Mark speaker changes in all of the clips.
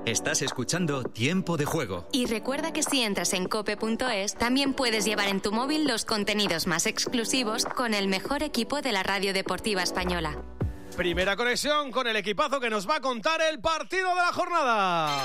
Speaker 1: Estás escuchando Tiempo de Juego.
Speaker 2: Y recuerda que si entras en cope.es, también puedes llevar en tu móvil los contenidos más exclusivos con el mejor equipo de la radio deportiva española.
Speaker 3: Primera conexión con el equipazo que nos va a contar el partido de la jornada.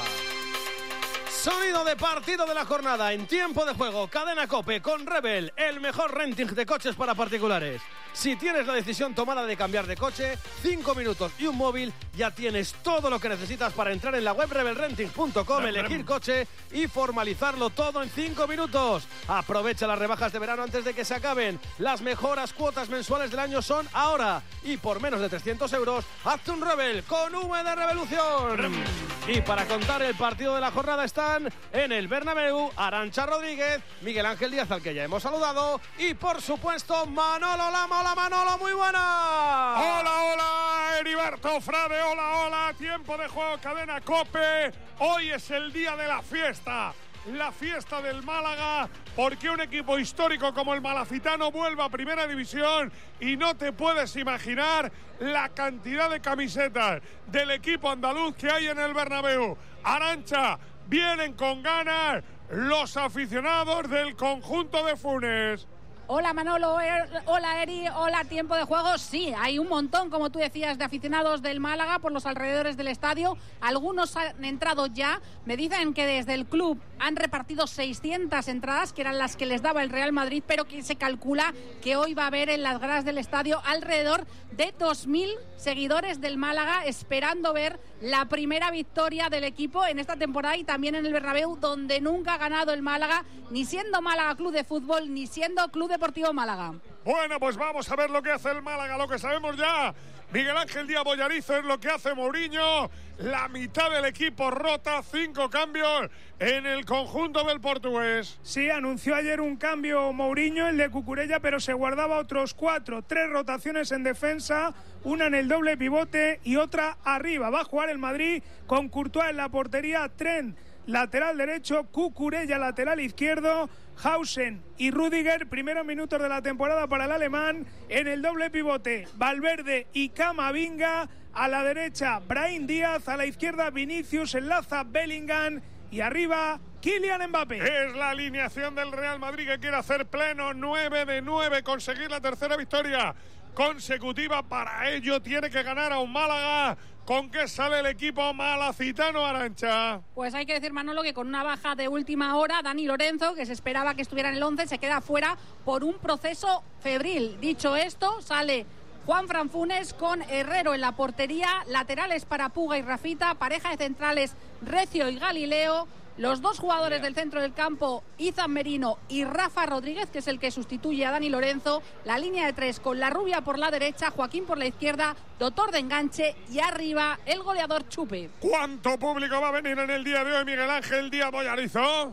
Speaker 3: Sonido de partido de la jornada en Tiempo de Juego. Cadena COPE con Rebel, el mejor renting de coches para particulares. Si tienes la decisión tomada de cambiar de coche, 5 minutos y un móvil, ya tienes todo lo que necesitas para entrar en la web rebelrenting.com, elegir coche y formalizarlo todo en 5 minutos. Aprovecha las rebajas de verano antes de que se acaben. Las mejoras cuotas mensuales del año son ahora. Y por menos de 300 euros, hazte un Rebel con V de Revolución. Y para contar el partido de la jornada están en el Bernabéu Arantxa Rodríguez, Miguel Ángel Díaz, al que ya hemos saludado, y por supuesto Manolo Lama. Hola Manolo, muy buena.
Speaker 4: Hola, Heriberto Frade, hola, Tiempo de Juego, Cadena COPE. Hoy es el día de la fiesta del Málaga, porque un equipo histórico como el malacitano vuelve a Primera División y no te puedes imaginar la cantidad de camisetas del equipo andaluz que hay en el Bernabéu. Arantxa, vienen con ganas los aficionados del conjunto de Funes.
Speaker 5: Hola Manolo, hola Eri, hola Tiempo de Juego. Sí, hay un montón, como tú decías, de aficionados del Málaga por los alrededores del estadio. Algunos han entrado ya. Me dicen que desde el club han repartido 600 entradas, que eran las que les daba el Real Madrid, pero que se calcula que hoy va a haber en las gradas del estadio alrededor de 2.000 seguidores del Málaga esperando ver la primera victoria del equipo en esta temporada y también en el Bernabéu, donde nunca ha ganado el Málaga, ni siendo Málaga Club de Fútbol, ni siendo Club Deportivo Málaga.
Speaker 4: Bueno, pues vamos a ver lo que hace el Málaga, lo que sabemos ya. Miguel Ángel Díaz Bollarizo es lo que hace Mourinho. La mitad del equipo rota, 5 cambios en el conjunto del portugués.
Speaker 6: Sí, anunció ayer un cambio Mourinho, el de Cucurella, pero se guardaba otros 4. 3 rotaciones en defensa, una en el doble pivote y otra arriba. Va a jugar el Madrid con Courtois en la portería, Trent lateral derecho, Cucurella lateral izquierdo, Hausen y Rüdiger, primeros minutos de la temporada para el alemán. En el doble pivote, Valverde y Camavinga. A la derecha, Brahim Díaz. A la izquierda, Vinicius. Enlaza Bellingham. Y arriba, Kylian Mbappé.
Speaker 4: Es la alineación del Real Madrid que quiere hacer pleno. 9 de 9, conseguir la tercera victoria consecutiva. Para ello tiene que ganar a un Málaga. ¿Con qué sale el equipo malacitano, Arantxa?
Speaker 5: Pues hay que decir, Manolo, que con una baja de última hora, Dani Lorenzo, que se esperaba que estuviera en el 11, se queda fuera por un proceso febril. Dicho esto, sale Juanfran Funes con Herrero en la portería, laterales para Puga y Rafita, pareja de centrales Recio y Galileo. Los dos jugadores del centro del campo, Izan Merino y Rafa Rodríguez, que es el que sustituye a Dani Lorenzo. La línea de 3 con La Rubia por la derecha, Joaquín por la izquierda, Doctor de enganche y arriba el goleador Chupe.
Speaker 4: ¿Cuánto público va a venir en el día de hoy, Miguel Ángel Díaz Bollarizo?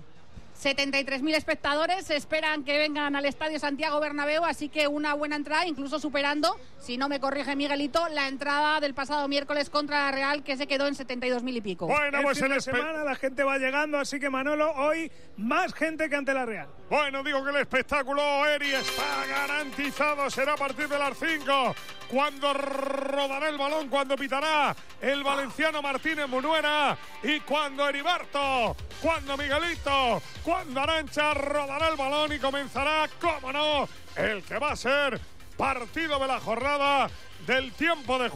Speaker 5: 73.000 espectadores esperan que vengan al Estadio Santiago Bernabéu, así que una buena entrada, incluso superando, si no me corrige Miguelito, la entrada del pasado miércoles contra la Real, que se quedó en 72.000 y pico.
Speaker 6: Bueno, pues en la semana la gente va llegando, así que Manolo, hoy más gente que ante la Real.
Speaker 4: Bueno, digo que el espectáculo, Eri, está garantizado, será a partir de las 5, cuando rodará el balón, cuando pitará el valenciano Martínez Munuera y cuando Heriberto, cuando Miguelito, cuando Arantxa rodará el balón y comenzará, cómo no, el que va a ser partido de la jornada del Tiempo de Juego.